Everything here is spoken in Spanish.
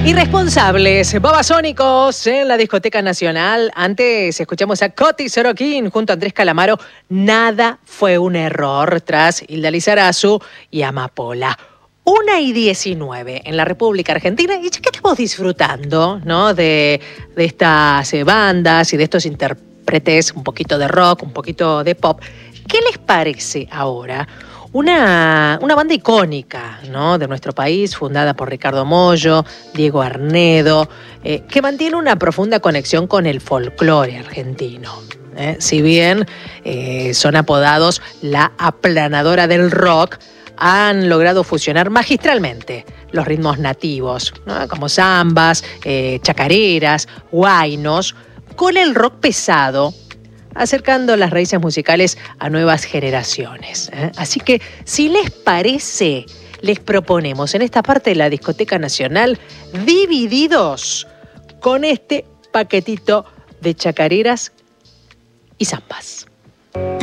Irresponsables, babasónicos en la Discoteca Nacional. Antes escuchamos a Coti Sorokin junto a Andrés Calamaro. Nada fue un error tras Hilda Lizarazu y Amapola. 1:19 en la República Argentina. ¿Y qué estamos disfrutando, no? De estas bandas y de estos intérpretes, un poquito de rock, un poquito de pop. ¿Qué les parece ahora? Una banda icónica, ¿no?, de nuestro país, fundada por Ricardo Mollo, Diego Arnedo, que mantiene una profunda conexión con el folclore argentino. Si bien son apodados la aplanadora del rock, han logrado fusionar magistralmente los ritmos nativos, ¿no?, como zambas, chacareras, huaynos, con el rock pesado, acercando las raíces musicales a nuevas generaciones. Así que, si les parece, les proponemos en esta parte de la Discoteca Nacional Divididos con este paquetito de chacareras y zambas.